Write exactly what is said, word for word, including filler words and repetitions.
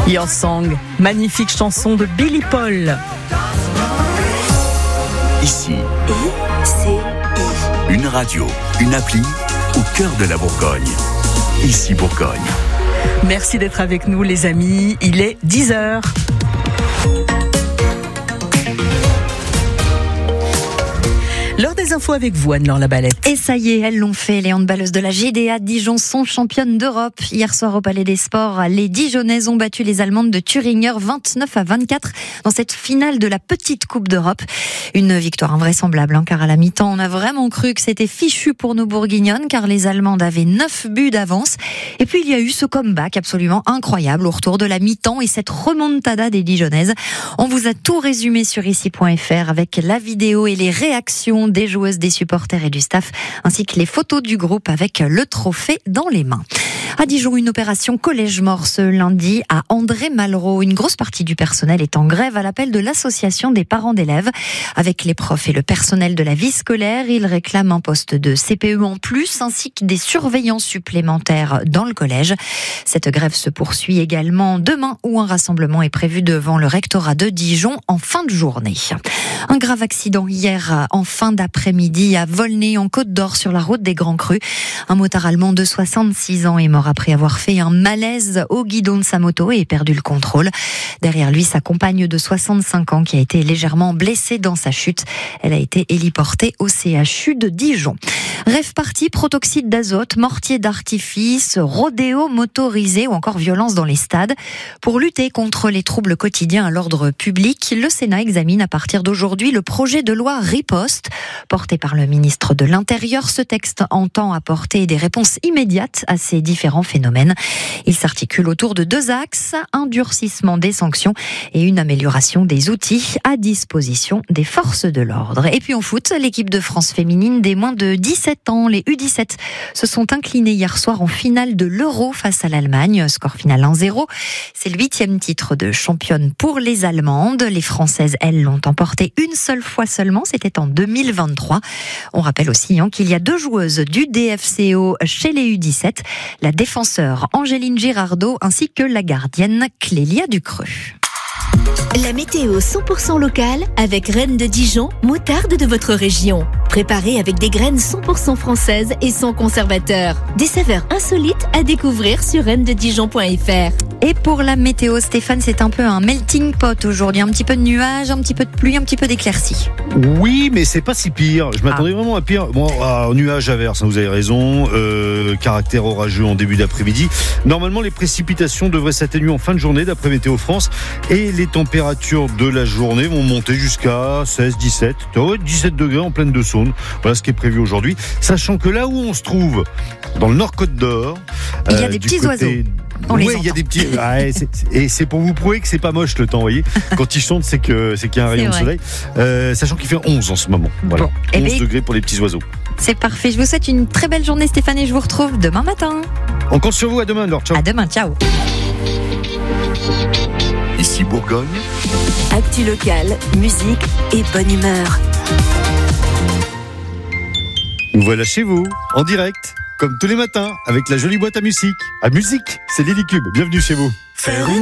Your Song, magnifique chanson de Billy Paul. Ici, I C I. Une radio, une appli au cœur de la Bourgogne. Ici Bourgogne. Merci d'être avec nous les amis, il est dix heures. L'heure des infos avec vous, Anne-Laure Labalette. Et ça y est, elles l'ont fait. Les handballeuses de la G D A Dijon sont championnes d'Europe. Hier soir au Palais des Sports, les Dijonnaises ont battu les Allemandes de Thüringer vingt-neuf à vingt-quatre dans cette finale de la petite Coupe d'Europe. Une victoire invraisemblable, hein, car à la mi-temps, on a vraiment cru que c'était fichu pour nos Bourguignonnes, car les Allemandes avaient neuf buts d'avance. Et puis il y a eu ce comeback absolument incroyable au retour de la mi-temps et cette remontada des Dijonnaises. On vous a tout résumé sur ici point f r avec la vidéo et les réactions des joueuses, des supporters et du staff, ainsi que les photos du groupe avec le trophée dans les mains. À Dijon, une opération collège mort ce lundi à André Malraux. Une grosse partie du personnel est en grève à l'appel de l'association des parents d'élèves. Avec les profs et le personnel de la vie scolaire, ils réclament un poste de C P E en plus, ainsi que des surveillants supplémentaires dans le collège. Cette grève se poursuit également demain, où un rassemblement est prévu devant le rectorat de Dijon en fin de journée. Un grave accident hier en fin d'après-midi à Volnay, en Côte d'Or, sur la route des Grands Crus. Un motard allemand de soixante-six ans est mort après avoir fait un malaise au guidon de sa moto et perdu le contrôle. Derrière lui, sa compagne de soixante-cinq ans qui a été légèrement blessée dans sa chute. Elle a été héliportée au C H U de Dijon. Rêve party, protoxyde d'azote, mortier d'artifice, rodéo motorisé ou encore violence dans les stades. Pour lutter contre les troubles quotidiens à l'ordre public, le Sénat examine à partir d'aujourd'hui le projet de loi Riposte. Porté par le ministre de l'Intérieur, ce texte entend apporter des réponses immédiates à ces différents phénomènes. Il s'articule autour de deux axes, un durcissement des sanctions et une amélioration des outils à disposition des forces de l'ordre. Et puis en foot, l'équipe de France féminine des moins de dix-sept ans, les U dix-sept, se sont inclinés hier soir en finale de l'Euro face à l'Allemagne. Score final un zéro. C'est le huitième titre de championne pour les Allemandes. Les Françaises, elles, l'ont emporté une seule fois seulement. C'était en deux mille vingt-trois. On rappelle aussi hein, qu'il y a deux joueuses du D F C O chez les U dix-sept. La défenseur Angéline Girardot ainsi que la gardienne Clélia Ducreux. La météo cent pour cent locale avec Reine de Dijon, moutarde de votre région. Préparée avec des graines cent pour cent françaises et sans conservateur. Des saveurs insolites à découvrir sur reine de dijon point f r. Et pour la météo, Stéphane, c'est un peu un melting pot aujourd'hui. Un petit peu de nuages, un petit peu de pluie, un petit peu d'éclaircies. Oui, mais c'est pas si pire. Je m'attendais ah. vraiment à pire. Bon, ah, nuages averses, hein, vous avez raison. Euh, caractère orageux en début d'après-midi. Normalement, les précipitations devraient s'atténuer en fin de journée d'après Météo France. Et les températures de la journée vont monter jusqu'à seize, dix-sept, dix-sept degrés en pleine de Saône. Voilà ce qui est prévu aujourd'hui. Sachant que là où on se trouve, dans le Nord Côte d'Or, il y a euh, des petits côté... oiseaux. Oui, il y a des petits. Ouais, c'est... Et c'est pour vous prouver que c'est pas moche le temps, vous voyez. Quand ils chantent, c'est que c'est qu'il y a un rayon de soleil. Euh, sachant qu'il fait onze en ce moment. Voilà. Bon. onze bien, degrés pour les petits oiseaux. C'est parfait. Je vous souhaite une très belle journée, Stéphane, et je vous retrouve demain matin. On compte sur vous. À demain, alors. Ciao. À demain. Ciao. Ici Bourgogne. Actu locale, musique et bonne humeur. Nous voilà chez vous, en direct, comme tous les matins, avec la jolie boîte à musique. À musique, c'est Lily Cube. Bienvenue chez vous. Faire une